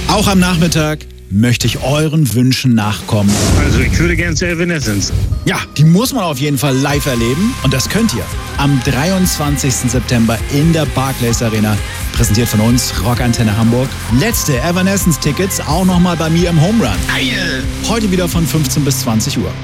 Auch am Nachmittag möchte ich euren Wünschen nachkommen. Also ich würde gerne zur Evanescence. Ja, die muss man auf jeden Fall live erleben und das könnt ihr am 23. September in der Barclays Arena. Präsentiert von uns, Rockantenne Hamburg. Letzte Evanescence-Tickets auch nochmal bei mir im Home Run. Geil! Heute wieder von 15 bis 20 Uhr.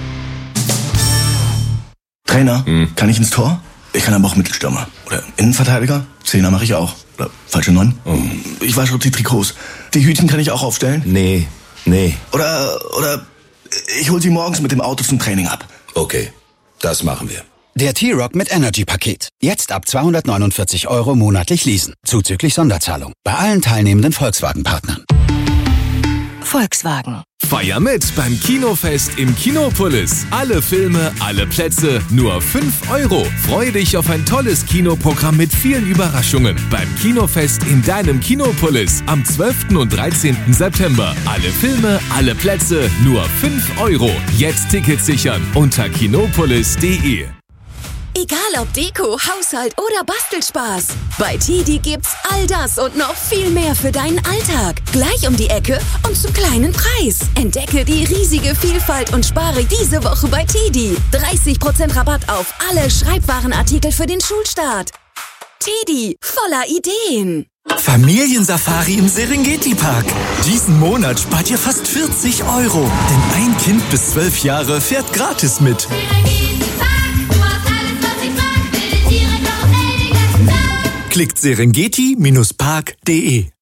Trainer, kann ich ins Tor? Ich kann aber auch Mittelstürmer. Oder Innenverteidiger? Zehner mache ich auch. Oder falsche 9? Ich wasche die Trikots. Die Hütchen kann ich auch aufstellen? Nee. Oder ich hol sie morgens mit dem Auto zum Training ab. Okay, das machen wir. Der T-Rock mit Energy-Paket. Jetzt ab 249 € monatlich leasen. Zuzüglich Sonderzahlung. Bei allen teilnehmenden Volkswagen-Partnern. Volkswagen. Feier mit beim Kinofest im Kinopolis. Alle Filme, alle Plätze, nur 5 €. Freu dich auf ein tolles Kinoprogramm mit vielen Überraschungen. Beim Kinofest in deinem Kinopolis am 12. und 13. September. Alle Filme, alle Plätze, nur 5 €. Jetzt Tickets sichern unter kinopolis.de. Egal ob Deko, Haushalt oder Bastelspaß. Bei TIDI gibt's all das und noch viel mehr für deinen Alltag. Gleich um die Ecke und zum kleinen Preis. Entdecke die riesige Vielfalt und spare diese Woche bei TIDI. 30% Rabatt auf alle Schreibwarenartikel für den Schulstart. TIDI, voller Ideen. Familiensafari im Serengeti-Park. Diesen Monat spart ihr fast 40 €. Denn ein Kind bis 12 Jahre fährt gratis mit. Klickt serengeti-park.de.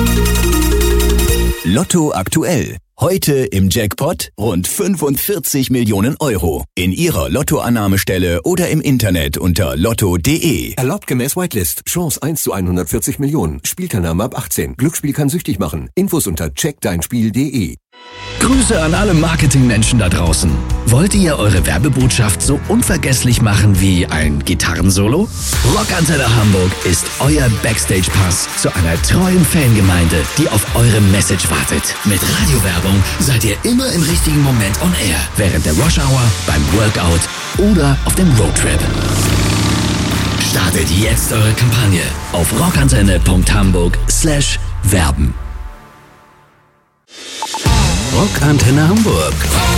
Lotto aktuell. Heute im Jackpot rund 45 Millionen €. In Ihrer Lottoannahmestelle oder im Internet unter lotto.de. Erlaubt gemäß Whitelist. Chance 1 zu 140 Millionen. Spielteilnahme ab 18. Glücksspiel kann süchtig machen. Infos unter checkdeinspiel.de. Grüße an alle Marketingmenschen da draußen. Wollt ihr eure Werbebotschaft so unvergesslich machen wie ein Gitarrensolo? Rockantenne Hamburg ist euer Backstage-Pass zu einer treuen Fangemeinde, die auf eure Message wartet. Mit Radiowerbung seid ihr immer im richtigen Moment on air. Während der Rush-Hour, beim Workout oder auf dem Roadtrip. Startet jetzt eure Kampagne auf rockantenne.hamburg/werben. Rockantenne Hamburg.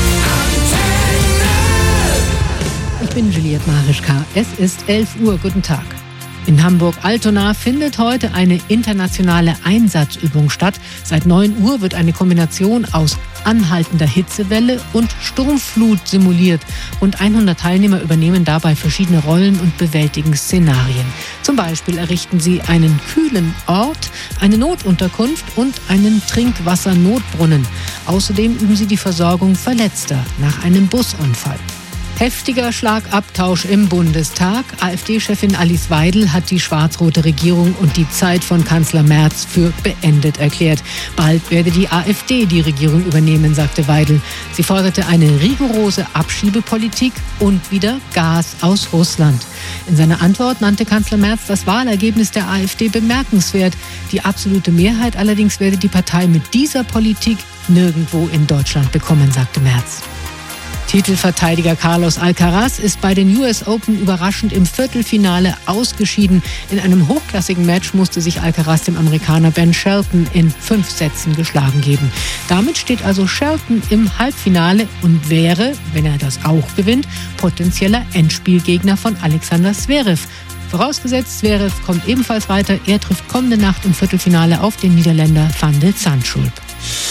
Ich bin Juliette Marischka. Es ist 11 Uhr. Guten Tag. In Hamburg-Altona findet heute eine internationale Einsatzübung statt. Seit 9 Uhr wird eine Kombination aus anhaltender Hitzewelle und Sturmflut simuliert. Rund 100 Teilnehmer übernehmen dabei verschiedene Rollen und bewältigen Szenarien. Zum Beispiel errichten sie einen kühlen Ort, eine Notunterkunft und einen Trinkwassernotbrunnen. Außerdem üben sie die Versorgung Verletzter nach einem Busunfall. Heftiger Schlagabtausch im Bundestag. AfD-Chefin Alice Weidel hat die schwarz-rote Regierung und die Zeit von Kanzler Merz für beendet erklärt. Bald werde die AfD die Regierung übernehmen, sagte Weidel. Sie forderte eine rigorose Abschiebepolitik und wieder Gas aus Russland. In seiner Antwort nannte Kanzler Merz das Wahlergebnis der AfD bemerkenswert. Die absolute Mehrheit allerdings werde die Partei mit dieser Politik nirgendwo in Deutschland bekommen, sagte Merz. Titelverteidiger Carlos Alcaraz ist bei den US Open überraschend im Viertelfinale ausgeschieden. In einem hochklassigen Match musste sich Alcaraz dem Amerikaner Ben Shelton in 5 Sätzen geschlagen geben. Damit steht also Shelton im Halbfinale und wäre, wenn er das auch gewinnt, potenzieller Endspielgegner von Alexander Zverev. Vorausgesetzt, Zverev kommt ebenfalls weiter. Er trifft kommende Nacht im Viertelfinale auf den Niederländer Van de Zandschulp.